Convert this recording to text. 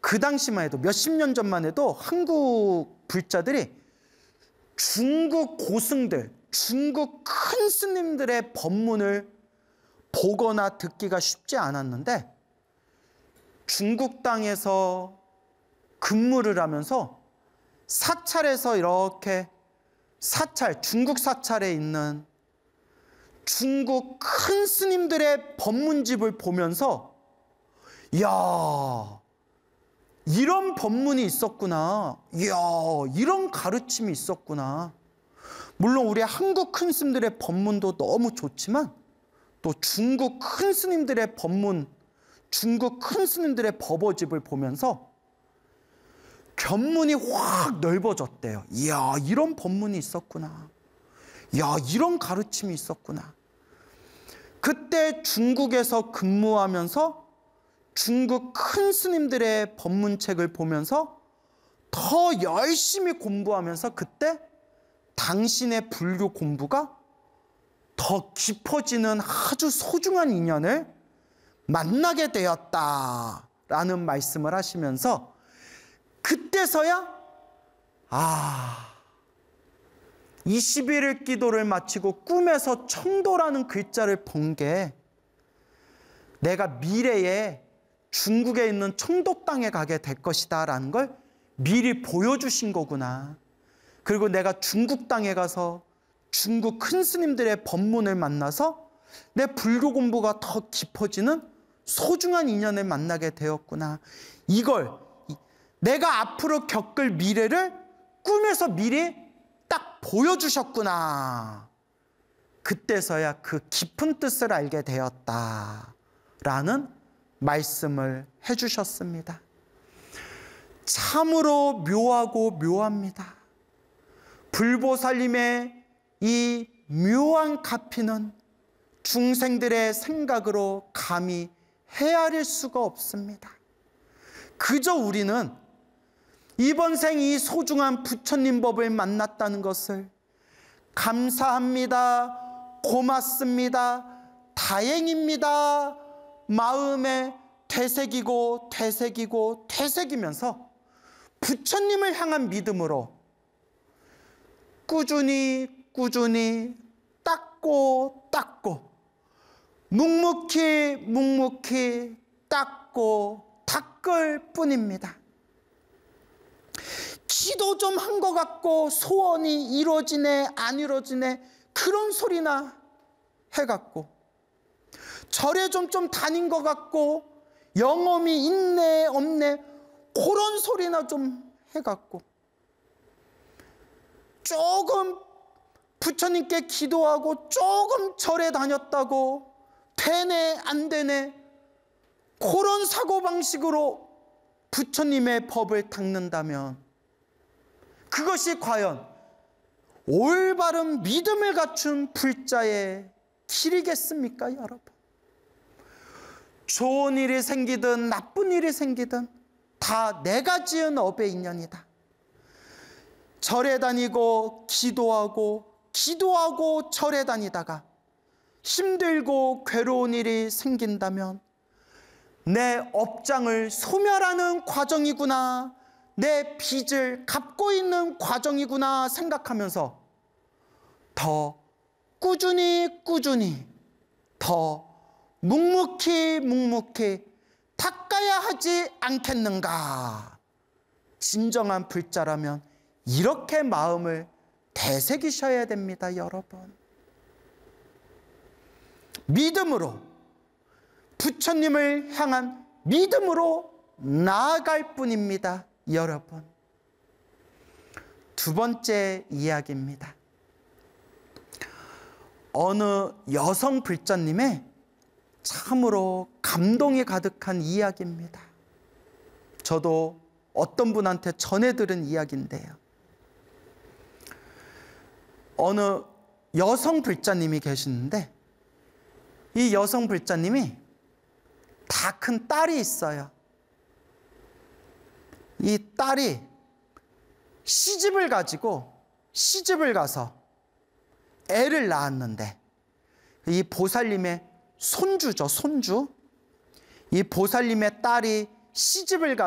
그 당시만 해도 몇십 년 전만 해도 한국 불자들이 중국 고승들, 중국 큰 스님들의 법문을 보거나 듣기가 쉽지 않았는데 중국 땅에서 근무를 하면서 사찰에서 이렇게 중국 사찰에 있는 중국 큰 스님들의 법문집을 보면서 이야, 이런 법문이 있었구나. 이야, 이런 가르침이 있었구나. 물론 우리 한국 큰 스님들의 법문도 너무 좋지만 또 중국 큰 스님들의 법문, 중국 큰 스님들의 법어집을 보면서 견문이 확 넓어졌대요. 이야, 이런 법문이 있었구나. 이야, 이런 가르침이 있었구나. 그때 중국에서 근무하면서 중국 큰 스님들의 법문책을 보면서 더 열심히 공부하면서 그때 당신의 불교 공부가 더 깊어지는 아주 소중한 인연을 만나게 되었다라는 말씀을 하시면서 그때서야 21일 기도를 마치고 꿈에서 청도라는 글자를 본 게 내가 미래에 중국에 있는 청도 땅에 가게 될 것이다 라는 걸 미리 보여주신 거구나. 그리고 내가 중국 땅에 가서 중국 큰 스님들의 법문을 만나서 내 불교 공부가 더 깊어지는 소중한 인연을 만나게 되었구나. 이걸 내가 앞으로 겪을 미래를 꿈에서 미리 딱 보여주셨구나. 그때서야 그 깊은 뜻을 알게 되었다라는 말씀을 해주셨습니다. 참으로 묘하고 묘합니다. 불보살님의 이 묘한 가피는 중생들의 생각으로 감히 헤아릴 수가 없습니다. 그저 우리는 이번 생 이 소중한 부처님 법을 만났다는 것을 감사합니다, 고맙습니다, 다행입니다 마음에 되새기고 되새기고 되새기면서 부처님을 향한 믿음으로 꾸준히 닦고 묵묵히 닦고 닦을 뿐입니다. 기도 좀 한 것 같고 소원이 이루어지네 안 이루어지네 그런 소리나 해갖고 절에 좀 다닌 것 같고 영험이 있네 없네 그런 소리나 좀 해갖고 조금 부처님께 기도하고 조금 절에 다녔다고 되네 안 되네 그런 사고방식으로 부처님의 법을 닦는다면 그것이 과연 올바른 믿음을 갖춘 불자의 길이겠습니까, 여러분? 좋은 일이 생기든 나쁜 일이 생기든 다 내가 지은 업의 인연이다. 절에 다니고 기도하고 절에 다니다가 힘들고 괴로운 일이 생긴다면 내 업장을 소멸하는 과정이구나, 내 빚을 갚고 있는 과정이구나 생각하면서 더 꾸준히 더 묵묵히 닦아야 하지 않겠는가. 진정한 불자라면 이렇게 마음을 되새기셔야 됩니다, 여러분. 믿음으로, 부처님을 향한 믿음으로 나아갈 뿐입니다, 여러분. 두 번째 이야기입니다. 어느 여성 불자님의 참으로 감동이 가득한 이야기입니다. 저도 어떤 분한테 전해 들은 이야기인데요. 어느 여성 불자님이 계시는데 이 여성 불자님이 다 큰 딸이 있어요. 이 딸이 시집을 가서 애를 낳았는데 이 보살님의 손주죠, 손주. 이 보살님의 딸이 시집을